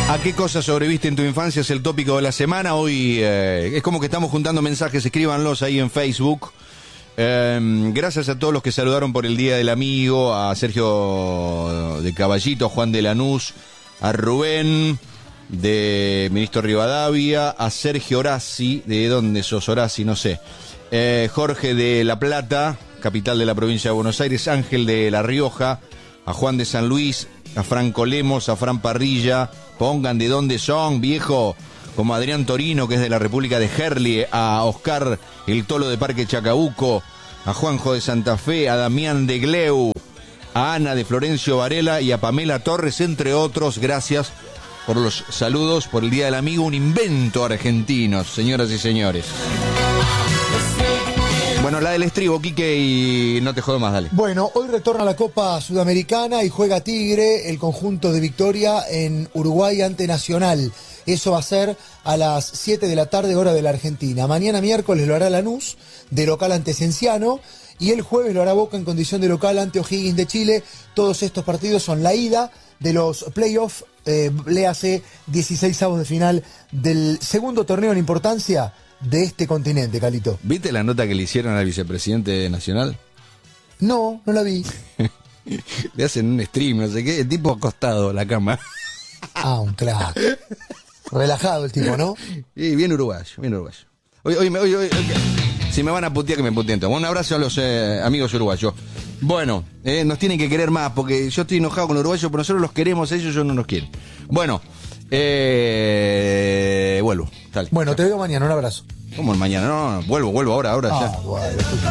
¿A qué cosas sobreviviste en tu infancia? Es el tópico de la semana. Hoy es como que estamos juntando mensajes, escríbanlos ahí en Facebook. Gracias a todos los que saludaron por el Día del Amigo, a Sergio de Caballito, a Juan de Lanús, a Rubén de Ministro Rivadavia, a Sergio Horaci, ¿de dónde sos Horaci? No sé. Jorge de La Plata, capital de la provincia de Buenos Aires, Ángel de La Rioja, a Juan de San Luis, a Franco Lemos, a Fran Parrilla. Pongan de dónde son, viejo, como Adrián Torino, que es de la República de Gerli, a Oscar el Tolo de Parque Chacabuco, a Juanjo de Santa Fe, a Damián de Gleu, a Ana de Florencio Varela y a Pamela Torres, entre otros. Gracias por los saludos, por el Día del Amigo, un invento argentino, señoras y señores. Bueno, la del estribo, Quique, y no te jodo más, dale. Bueno, hoy retorna la Copa Sudamericana y juega Tigre, el conjunto de Victoria, en Uruguay ante Nacional. Eso va a ser a las 7 de la tarde, hora de la Argentina. Mañana miércoles lo hará Lanús, de local ante Cienciano, y el jueves lo hará Boca en condición de local ante O'Higgins de Chile. Todos estos partidos son la ida de los playoffs, léase 16avos de final del segundo torneo en importancia de este continente, Calito. ¿Viste la nota que le hicieron al vicepresidente nacional? No, no la vi. Le hacen un stream, no sé qué, el tipo acostado, la cama. Ah, un crack. Relajado el tipo, ¿no? Y bien uruguayo, bien uruguayo. Oye, si me van a putear, que me puteen. Un abrazo a los amigos uruguayos. Bueno, nos tienen que querer más, porque yo estoy enojado con los uruguayos, pero nosotros los queremos, ellos no nos quieren. Bueno, vuelvo. Dale. Bueno, te veo mañana, un abrazo. ¿Cómo mañana? No, vuelvo ahora ya. Bueno.